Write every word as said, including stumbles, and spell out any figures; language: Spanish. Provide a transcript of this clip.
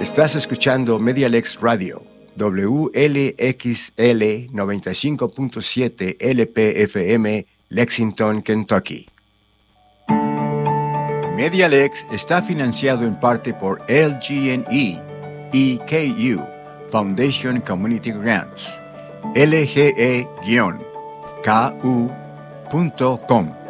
Estás escuchando Medialex Radio, W L X L noventa y cinco punto siete L P F M, Lexington, Kentucky. Medialex está financiado en parte por L G N E y K U, Foundation Community Grants, L G E K U punto com.